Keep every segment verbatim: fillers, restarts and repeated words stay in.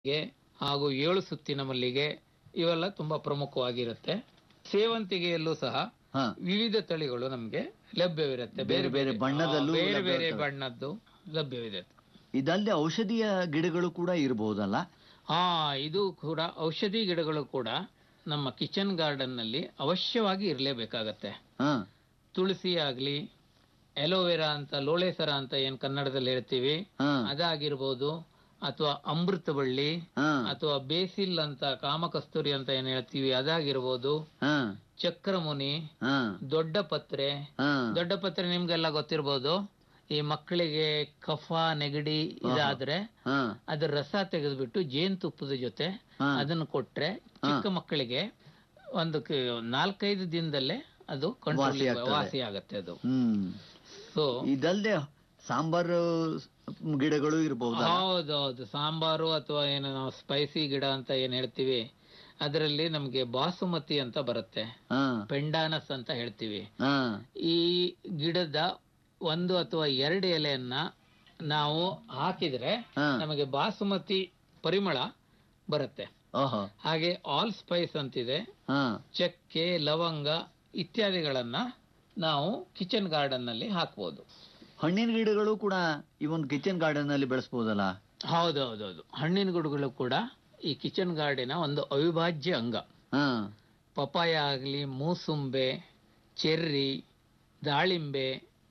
ಗೆ ಹಾಗೂ ಏಳು ಸುತ್ತಿನ ಮಲ್ಲಿಗೆ ಇವೆಲ್ಲ ತುಂಬಾ ಪ್ರಮುಖವಾಗಿರುತ್ತೆ. ಸೇವಂತಿಗೆಯಲ್ಲೂ ಸಹ ಹಾ, ವಿವಿಧ ತಳಿಗಳು ನಮ್ಗೆ ಲಭ್ಯವಿರುತ್ತೆ. ಬೇರೆ ಬೇರೆ ಬಣ್ಣದಲ್ಲೂ ಬೇರೆ ಲಭ್ಯ ಬೇರೆ ಇರ್ತವೆ. ಬಣ್ಣದ್ದು ಲಭ್ಯವಿದೆ. ಇದಲ್ಲದೆ ಔಷಧೀಯ ಗಿಡಗಳು ಕೂಡ ಇರಬಹುದಲ್ಲ? ಹಾ, ಇದು ಕೂಡ ಔಷಧಿ ಗಿಡಗಳು ಕೂಡ ನಮ್ಮ ಕಿಚನ್ ಗಾರ್ಡನ್ ನಲ್ಲಿ ಅವಶ್ಯವಾಗಿ ಇರಲೇಬೇಕಾಗತ್ತೆ. ಹಾ, ತುಳಸಿ ಆಗ್ಲಿ, ಎಲೋವೆರಾ ಅಂತ, ಲೋಳೆಸರ ಅಂತ ಏನ್ ಕನ್ನಡದಲ್ಲಿ ಹೇಳ್ತೀವಿ, ಹಾ, ಅದಾಗಿರ್ಬೋದು, ಅಥವಾ ಅಮೃತ ಬಳ್ಳಿ, ಹಾ, ಅಥವಾ ಬೇಸಿಲ್ ಅಂತ, ಕಾಮಕಸ್ತೂರಿ ಅಂತ ಏನ್ ಹೇಳ್ತೀವಿ ಅದಾಗಿರ್ಬೋದು, ಹಾ, ಚಕ್ರಮುನಿ, ಹಾ, ದೊಡ್ಡ ಪತ್ರೆ. ಹಾ, ದೊಡ್ಡ ಪತ್ರೆ ನಿಮ್ಗೆಲ್ಲ ಗೊತ್ತಿರ್ಬೋದು. ಈ ಮಕ್ಕಳಿಗೆ ಕಫ ನೆಗಡಿ ಇದಾದ್ರೆ ಹಾ, ಅದ್ರ ರಸ ತೆಗೆದ್ಬಿಟ್ಟು ಜೇನುತುಪ್ಪದ ಜೊತೆ ಹಾ, ಅದನ್ನು ಕೊಟ್ರೆ ಚಿಕ್ಕ ಮಕ್ಕಳಿಗೆ ಒಂದು ಕ- ನಾಲ್ಕೈದು ದಿನದಲ್ಲೇ ಅದು ಕಂಟ್ರೋಲ್ ವಾಸಿ ಆಗ್ತದೆ. ವಾಸಿ ಆಗತ್ತೆ ಅದು. ಹ್ಮ್. ಸೊ ಇದಲ್ಲದೆ ಸಾಂಬಾರು ಗಿಡಗಳು ಇರಬಹುದಾ? ಹೌದೌದು, ಸಾಂಬಾರು ಅಥವಾ ಏನು ನಾವು ಸ್ಪೈಸಿ ಗಿಡ ಅಂತ ಏನ್ ಹೇಳ್ತೀವಿ, ಅದರಲ್ಲಿ ನಮ್ಗೆ ಬಾಸುಮತಿ ಅಂತ ಬರುತ್ತೆ, ಹಾ, ಪೆಂಡಾನಸ್ ಅಂತ ಹೇಳ್ತೀವಿ. ಹಾ, ಈ ಗಿಡದ ಒಂದು ಅಥವಾ ಎರಡು ಎಲೆಯನ್ನ ನಾವು ಹಾಕಿದ್ರೆ ಹಾ, ನಮಗೆ ಬಾಸುಮತಿ ಪರಿಮಳ ಬರುತ್ತೆ. ಓಹೋ, ಹಾಗೆ ಆಲ್ ಸ್ಪೈಸ್ ಅಂತಿದೆ, ಹಾ, ಚಕ್ಕೆ, ಲವಂಗ ಇತ್ಯಾದಿಗಳನ್ನ ನಾವು ಕಿಚನ್ ಗಾರ್ಡನ್ ನಲ್ಲಿ ಹಾಕ್ಬೋದು. ಹಣ್ಣಿನ ಗಿಡಗಳು ಕೂಡ ಈ ಒಂದು ಕಿಚನ್ ಗಾರ್ಡನ್ ಅಲ್ಲಿ ಬೆಳೆಸಬಹುದಲ್ಲ? ಹೌದೌದೌದು, ಹಣ್ಣಿನ ಗಿಡಗಳು ಕೂಡ ಈ ಕಿಚನ್ ಗಾರ್ಡಿನ ಒಂದು ಅವಿಭಾಜ್ಯ ಅಂಗ. ಹಾ, ಪಪಾಯ ಆಗಲಿ, ಮೂಸುಂಬೆ, ಚೆರ್ರಿ, ದಾಳಿಂಬೆ,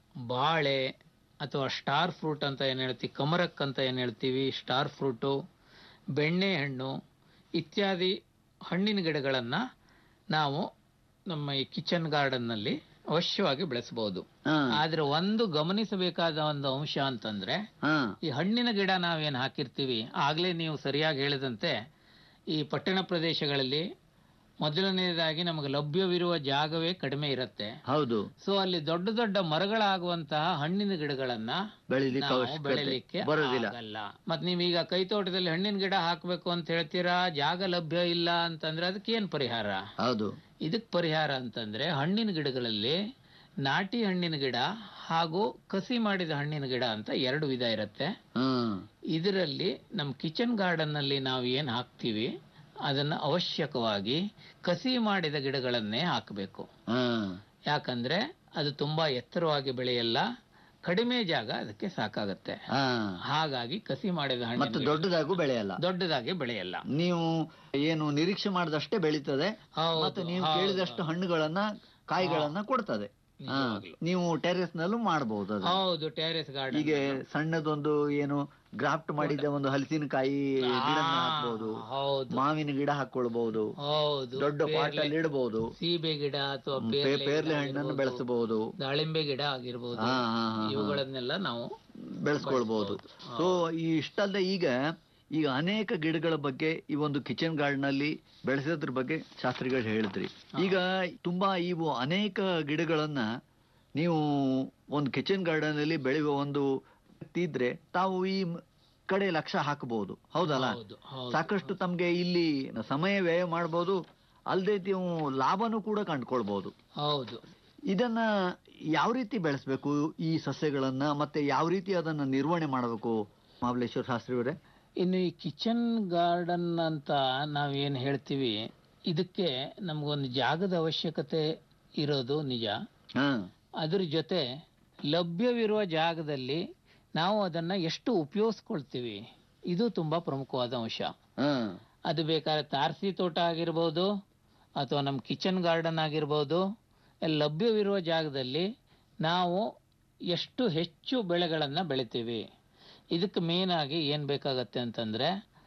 ಬಾಳೆ, ಅಥವಾ ಸ್ಟಾರ್ ಫ್ರೂಟ್ ಅಂತ ಏನ್ ಹೇಳ್ತೀವಿ, ಕಮರಕ್ ಅಂತ ಏನ್ ಹೇಳ್ತೀವಿ, ಸ್ಟಾರ್ ಫ್ರೂಟು, ಬೆಣ್ಣೆ ಹಣ್ಣು ಇತ್ಯಾದಿ ಹಣ್ಣಿನ ಗಿಡಗಳನ್ನ ನಾವು ನಮ್ಮ ಈ ಕಿಚನ್ ಗಾರ್ಡನ್ ನಲ್ಲಿ ಅವಶ್ಯವಾಗಿ ಬೆಳೆಸಬಹುದು. ಹಾ, ಆದ್ರೆ ಒಂದು ಗಮನಿಸಬೇಕಾದ ಒಂದು ಅಂಶ ಅಂತಂದ್ರೆ, ಹಾ, ಈ ಹಣ್ಣಿನ ಗಿಡ ನಾವೇನ್ ಹಾಕಿರ್ತೀವಿ, ಆಗ್ಲೇ ನೀವು ಸರಿಯಾಗಿ ಹೇಳಿದಂತೆ ಈ ಪಟ್ಟಣ ಪ್ರದೇಶಗಳಲ್ಲಿ ಮೊದಲನೇದಾಗಿ ನಮಗೆ ಲಭ್ಯವಿರುವ ಜಾಗವೇ ಕಡಿಮೆ ಇರುತ್ತೆ. ಹೌದು. ಸೊ ಅಲ್ಲಿ ದೊಡ್ಡ ದೊಡ್ಡ ಮರಗಳಾಗುವಂತಹ ಹಣ್ಣಿನ ಗಿಡಗಳನ್ನ ಬೆಳಿಲಿಕ್ಕೆ ನಾವು ಅವಶ್ಯಕತೆ ಬೆಳಿಲಿಕ್ಕೆ ಬರೋದಿಲ್ಲ. ಆಗಲ್ಲ. ಮತ್ ನೀವೀಗ ಕೈ ತೋಟದಲ್ಲಿ ಹಣ್ಣಿನ ಗಿಡ ಹಾಕ್ಬೇಕು ಅಂತ ಹೇಳ್ತೀರಾ, ಜಾಗ ಲಭ್ಯ ಇಲ್ಲ ಅಂತಂದ್ರೆ ಅದಕ್ಕೆ ಏನ್ ಪರಿಹಾರ? ಹೌದು. ಇದಕ್ ಪರಿಹಾರ ಅಂತಂದ್ರೆ ಹಣ್ಣಿನ ಗಿಡಗಳಲ್ಲಿ ನಾಟಿ ಹಣ್ಣಿನ ಗಿಡ ಹಾಗೂ ಕಸಿ ಮಾಡಿದ ಹಣ್ಣಿನ ಗಿಡ ಅಂತ ಎರಡು ವಿಧ ಇರುತ್ತೆ. ಹ್ಮ್. ಇದರಲ್ಲಿ ನಮ್ಮ ಕಿಚನ್ ಗಾರ್ಡನ್ ನಲ್ಲಿ ನಾವು ಏನ್ ಹಾಕ್ತಿವಿ ಅದನ್ನ ಅವಶ್ಯಕವಾಗಿ ಕಸಿ ಮಾಡಿದ ಗಿಡಗಳನ್ನೇ ಹಾಕಬೇಕು. ಹ್ಮ್. ಯಾಕಂದ್ರೆ ಅದು ತುಂಬಾ ಎತ್ತರವಾಗಿ ಬೆಳೆಯಲ್ಲ, ಕಡಿಮೆ ಜಾಗ ಅದಕ್ಕೆ ಸಾಕಾಗತ್ತೆ. ಹಾ. ಹಾಗಾಗಿ ಕಸಿ ಮಾಡಿದ ಮತ್ತು ಹಣ್ಣು ದೊಡ್ಡದಾಗೂ ಬೆಳೆಯಲ್ಲ, ದೊಡ್ಡದಾಗಿ ಬೆಳೆಯಲ್ಲ. ನೀವು ಏನು ನಿರೀಕ್ಷೆ ಮಾಡಿದಷ್ಟೇ ಬೆಳೀತದೆ ಹೌದು, ಮತ್ತು ನೀವು ಹೌದು, ಕೇಳಿದಷ್ಟು ಹಣ್ಣುಗಳನ್ನ ಕಾಯಿಗಳನ್ನ ಕೊಡ್ತದೆ. ಹಾ. ನಿಜವಾಗ್ಲೂ. ನೀವು ಟೆರೆಸ್ ನಲ್ಲೂ ಮಾಡಬಹುದು ಅದು. ಹೌದು, ಟೆರೆಸ್ ಗಾರ್ಡನ್. ಹೀಗೆ ಸಣ್ಣದೊಂದು ಏನು ಗ್ರಾಫ್ಟ್ ಮಾಡಿದ ಒಂದು ಹಲಸಿನಕಾಯಿ ಗಿಡ ಹಾಕ್ಬಹುದು, ಹೌದು ಮಾವಿನ ಗಿಡ ಹಾಕೊಳ್ಬಹುದು, ಹೌದು, ದೊಡ್ಡ ಪಾಟ್ ಅಲ್ಲಿ ಇಡಬಹುದು, ಸೀಬೆ ಗಿಡ ಅಥವಾ ಪೇ- ಪೇರ್ಲೆ ಹಣ್ಣನ್ನು ಬೆಳೆಸಬಹುದು, ದಾಳಿಂಬೆ ಗಿಡ ಆಗಿರ್ಬೋದು, ಹಾ, ಹಾ, ಹಾ, ಹಾ. ಇವುಗಳನ್ನೆಲ್ಲ ನಾವು ಬೆಳೆಸ್ಕೊಳ್ಬಹುದು. ಸೊ ಈ ಇಷ್ಟಲ್ಲದೆ ಈಗ ಈಗ ಅನೇಕ ಗಿಡಗಳ ಬಗ್ಗೆ ಈ ಒಂದು ಕಿಚನ್ ಗಾರ್ಡನ್ ಅಲ್ಲಿ ಬೆಳೆಸೋದ್ರ ಬಗ್ಗೆ ಶಾಸ್ತ್ರಿಗಳು ಹೇಳಿದ್ರಿ. ಈಗ ತುಂಬಾ ಇವು ಅನೇಕ ಗಿಡಗಳನ್ನ ನೀವು ಒಂದು ಕಿಚನ್ ಗಾರ್ಡನ್ ಅಲ್ಲಿ ಬೆಳೆಯುವ ಒಂದು ಇದ್ರೆ ತಾವು ಈ ಮ್- ಕಡೆ ಲಕ್ಷ್ಯ ಹಾಕಬಹುದು, ಹೌದಲ್ಲ? ಹೌದು, ಹೌದು, ಸಾಕಷ್ಟು ತಮ್ಗೆ ಇಲ್ಲಿ ಸಮಯ ವ್ಯಯ ಮಾಡಬಹುದು, ಅಲ್ಲದೆ ನೀವು ಲಾಭನೂ ಕೂಡ ಕಂಡುಕೊಳ್ಬಹುದು. ಹೌದು. ಇದನ್ನ ಯಾವ ರೀತಿ ಬೆಳೆಸಬೇಕು ಈ ಸಸ್ಯಗಳನ್ನ, ಮತ್ತೆ ಯಾವ ರೀತಿ ಅದನ್ನ ನಿರ್ವಹಣೆ ಮಾಡಬೇಕು ಮಹಾಬಲೇಶ್ವರ ಶಾಸ್ತ್ರಿಯವರೇ? ಇನ್ನು ಈ ಕಿಚನ್ ಗಾರ್ಡನ್ ಅಂತ ನಾವೇನ್ ಹೇಳ್ತೀವಿ, ಇದಕ್ಕೆ ನಮ್ಗೊಂದು ಜಾಗದ ಅವಶ್ಯಕತೆ ಇರೋದು ನಿಜ. ಹಾ, ಅದ್ರ ಜೊತೆ ಲಭ್ಯವಿರುವ ಜಾಗದಲ್ಲಿ ನಾವು ಅದನ್ನ ಎಷ್ಟು ಉಪಯೋಗಿಸ್ಕೊಳ್ತೀವಿ ಇದು ತುಂಬಾ ಪ್ರಮುಖವಾದ ಅಂಶ. ಹಾ, ಅದು ಬೇಕಾದ್ರೆ ತಾರಸಿ ತೋಟ ಆಗಿರ್ಬೋದು ಅಥವಾ ನಮ್ಮ ಕಿಚನ್ ಗಾರ್ಡನ್ ಆಗಿರ್ಬೋದು, ಲಭ್ಯವಿರುವ ಜಾಗದಲ್ಲಿ ನಾವು ಎಷ್ಟು ಹೆಚ್ಚು ಬೆಳೆಗಳನ್ನ ಬೆಳಿತೀವಿ. ಇದಕ್ಕೆ ಮೇನ್ ಆಗಿ ಏನ್ ಬೇಕಾಗತ್ತೆ ಅಂತಂದ್ರೆ,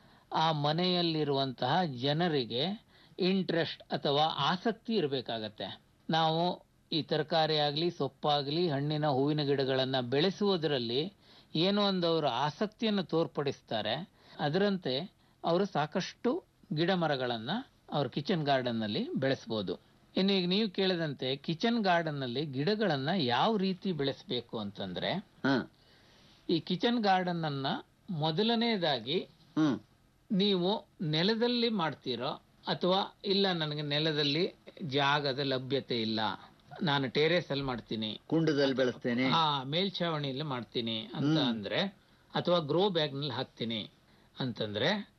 ಆ ಮನೆಯಲ್ಲಿರುವಂತಹ ಜನರಿಗೆ ಇಂಟ್ರೆಸ್ಟ್ ಅಥವಾ ಆಸಕ್ತಿ ಇರಬೇಕಾಗತ್ತೆ. ನಾವು ಈ ತರಕಾರಿ ಆಗ್ಲಿ, ಸೊಪ್ಪಾಗ್ಲಿ, ಹಣ್ಣಿನ ಹೂವಿನ ಗಿಡಗಳನ್ನ ಬೆಳೆಸುವುದರಲ್ಲಿ ಏನೋ ಒಂದು ಅವರು ಆಸಕ್ತಿಯನ್ನು ತೋರ್ಪಡಿಸ್ತಾರೆ, ಅದರಂತೆ ಅವರು ಸಾಕಷ್ಟು ಗಿಡ ಮರಗಳನ್ನ ಅವ್ರ ಕಿಚನ್ ಗಾರ್ಡನ್ ನಲ್ಲಿ ಬೆಳೆಸಬಹುದು. ಇನ್ನು ಈಗ ನೀವು ಕೇಳಿದಂತೆ ಕಿಚನ್ ಗಾರ್ಡನ್ ನಲ್ಲಿ ಗಿಡಗಳನ್ನ ಯಾವ ರೀತಿ ಬೆಳೆಸಬೇಕು ಅಂತಂದ್ರೆ, ಹಾ, ಈ ಕಿಚನ್ ಗಾರ್ಡನ್ ಅನ್ನ ಮೊದಲನೇದಾಗಿ ಹ್ಮ್, ನೀವು ನೆಲದಲ್ಲಿ ಮಾಡ್ತೀರೋ ಅಥವಾ ಇಲ್ಲ ನನಗೆ ನೆಲದಲ್ಲಿ ಜಾಗದ ಲಭ್ಯತೆ ಇಲ್ಲ, ನಾನು ಟೆರೇಸ್ ಅಲ್ಲಿ ಮಾಡ್ತೀನಿ, ಕುಂಡದಲ್ಲಿ ಬೆಳೆಸ್ತೇನೆ, ಹಾ ಮೇಲ್ಛಾವಣಿಯಲ್ಲಿ ಮಾಡ್ತೀನಿ ಅಂತ ಹ್ಮ್. ಅಂದ್ರೆ, ಅಥವಾ ಗ್ರೋ ಬ್ಯಾಗ್ ನಲ್ಲಿ ಹಾಕ್ತೀನಿ ಅಂತಂದ್ರೆ